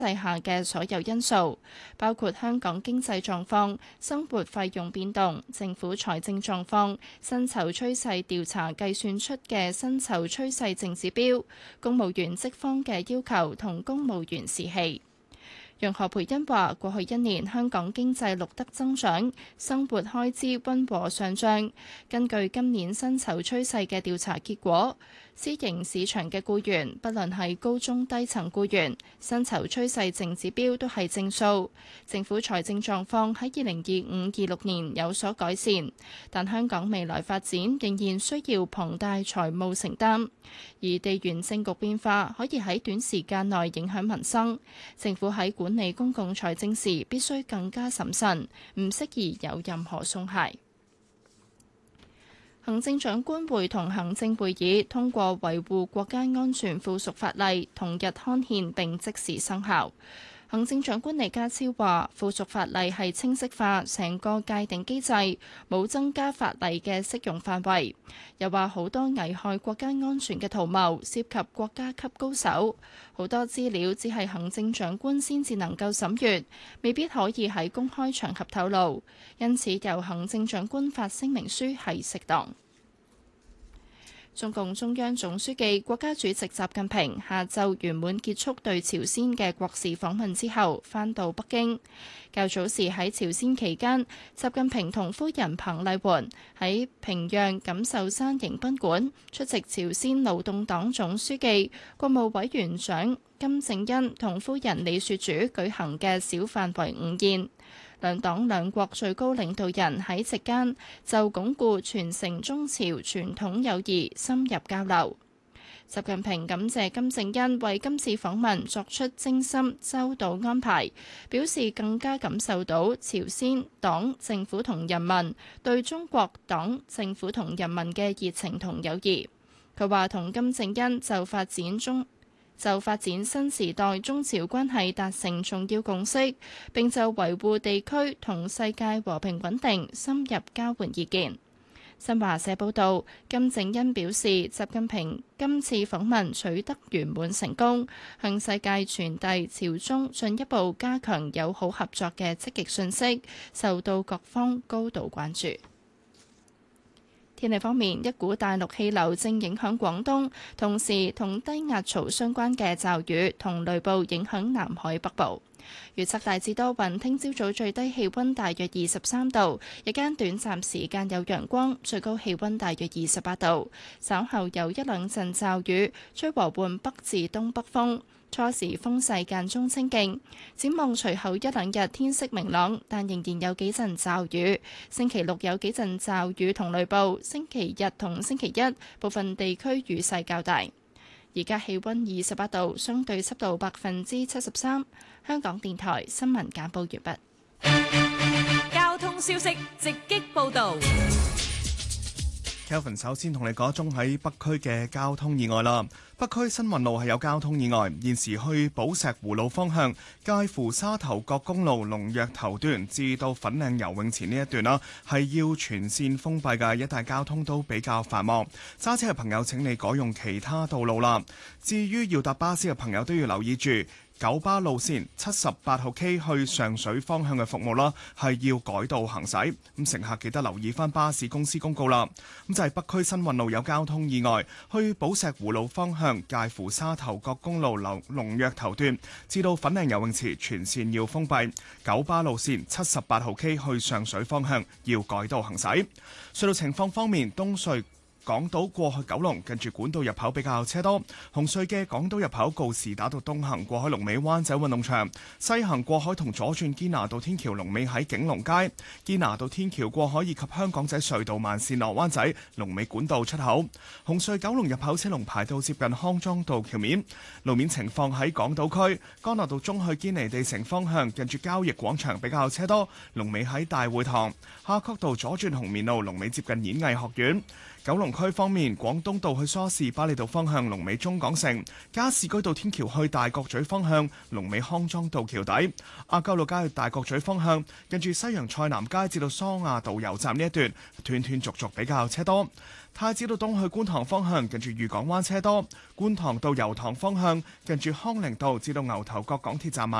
下嘅所有因素，包括香港經濟狀況、生活費用變動、政府財政狀況、薪酬趨勢調查計算出嘅薪酬趨勢淨指標、公務員職方嘅要求同公務員士氣。楊何蓓茵話：過去一年香港經濟錄得增長，生活開支溫和上漲。根據今年薪酬趨勢嘅調查結果，私營市場嘅僱員，不論係高中低層僱員，薪酬趨勢淨指標都係正數。政府財政狀況喺2025-26年有所改善，但香港未來發展仍然需要龐大財務承擔。而地緣政局變化可以喺短時間內影響民生，政府喺管理公共財政時必須更加審慎，唔適宜有任何鬆懈。行政長官會同行政會議通過維護國家安全附屬法例，同日刊憲並即時生效。行政長官李家超話：附屬法例係清晰化成個界定機制，冇增加法例嘅適用範圍。又話好多危害國家安全嘅圖謀涉及國家級高手，好多資料只係行政長官先至能夠審閱，未必可以喺公開場合透露。因此由行政長官發聲明書係適當。中共中央總書記、國家主席習近平下晝圓滿結束對朝鮮嘅國事訪問之後，返到北京。較早時喺朝鮮期間，習近平同夫人彭麗媛喺平壤錦繡山迎賓館出席朝鮮勞動黨總書記、國務委員長金正恩同夫人李雪主舉行嘅小範圍午宴。兩黨兩國最高領導人喺席間就鞏固傳承中朝傳統友誼深入交流。習近平感謝金正恩為今次訪問作出精心周到安排，表示更加感受到朝鮮黨政府同人民對中國黨政府同人民嘅熱情同友誼。佢話同金正恩就發展新時代中朝關係達成重要共識，並就維護地區同世界和平穩定深入交換意見。新華社報導，金正恩表示，習近平今次訪問取得圓滿成功，向世界傳遞朝中進一步加強友好合作嘅積極訊息，受到各方高度關注。天氣方面，一股大陸氣流正影響廣東，同時同低壓槽相關嘅驟雨同雷暴影響南海北部。預測大致多雲，聽朝早最低氣溫大約23度，日間短暫時間有陽光，最高氣溫大約28度。稍後有一兩陣驟雨，吹和緩北至東北風。初時風勢間中清勁，展望隨後一兩日天色明朗，但仍然有幾陣驟雨。星期六有幾陣驟雨同雷暴，星期日同星期一部分地區雨勢較大。而家氣溫28度，相對濕度73%。香港電台新聞簡報完畢。交通消息直擊報導。 Kelvin 首先同你講一宗喺北區嘅交通意外啦。北區新運路係有交通意外，現時去寶石湖路方向，介乎沙頭角公路龍躍頭段至到粉嶺游泳池呢一段啦，係要全線封閉嘅，一帶交通都比較繁忙。揸車嘅朋友請你改用其他道路啦。至於要搭巴士嘅朋友都要留意住。九巴路線78號 K 去上水方向嘅服務啦，係要改道行駛。咁乘客記得留意翻巴士公司公告啦。咁就係北區新運路有交通意外，去寶石湖路方向介乎沙頭角公路龍躍頭段至到粉嶺游泳池全線要封閉。九巴路線78號 K 去上水方向要改道行駛。隧道情況方面，東隧港島過去九龍，近住管道入口比較車多。紅隧嘅港島入口告士打道東行過海龍尾灣仔運動場，西行過海同左轉堅拿道天橋龍尾喺景隆街。堅拿道天橋過海以及香港仔隧道慢線落灣仔龍尾管道出口。紅隧九龍入口車龍排到接近康莊道橋面。路面情況喺港島區，干諾道中去堅尼地城方向，近住交易廣場比較車多，龍尾喺大會堂。夏慤道左轉紅棉路龍尾接近演藝學院。 九龍區方面，廣東道去梳士巴利道方向龍尾中港城，加士居道天橋去大角咀方向龍尾康莊道橋底，亞皆老街去大角咀方向近住西洋菜南街至到梳亞道油站呢一段斷斷續續比較車多。太子道東去觀塘方向近住裕港灣車多，觀塘到油塘方向近住康寧道至到牛頭角港鐵站慢